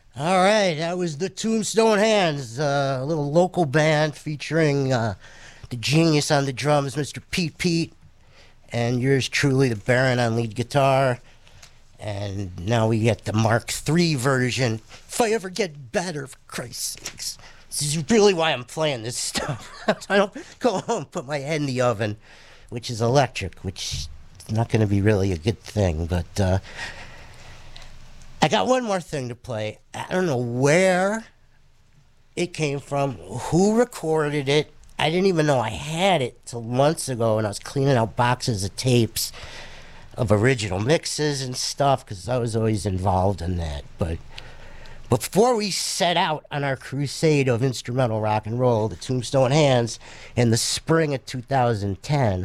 All right, that was the Tombstone Hands, a little local band featuring the genius on the drums, Mr. Pete Pete, and yours truly, the Baron on lead guitar. And now we get the Mark III version. If I ever get better, for Christ's sakes. This is really why I'm playing this stuff. I don't go home and put my head in the oven, which is electric, which is not going to be really a good thing. But I got one more thing to play. I don't know where it came from, who recorded it. I didn't even know I had it till months ago when I was cleaning out boxes of tapes of original mixes and stuff because I was always involved in that. But before we set out on our crusade of instrumental rock and roll, the Tombstone Hands, in the spring of 2010,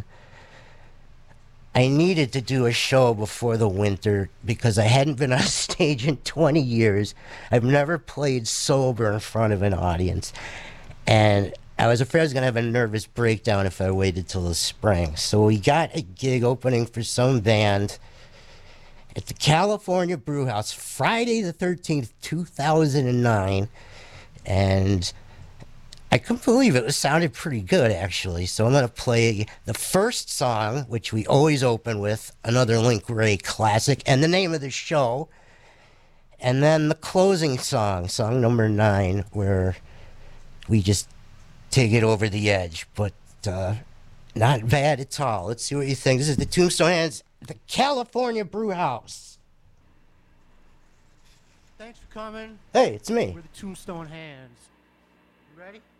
I needed to do a show before the winter because I hadn't been on stage in 20 years. I've never played sober in front of an audience. And I was afraid I was going to have a nervous breakdown if I waited till the spring. So we got a gig opening for some band at the California Brew House, Friday the 13th, 2009. And I couldn't believe it. It sounded pretty good, actually. So I'm going to play the first song, which we always open with, another Link Ray classic, and the name of the show. And then the closing song, song number 9, where we just take it over the edge. But not bad at all. Let's see what you think. This is the Tombstone Hands, the California Brew House. Thanks for coming. Hey, it's me. We're the Tombstone Hands. You ready?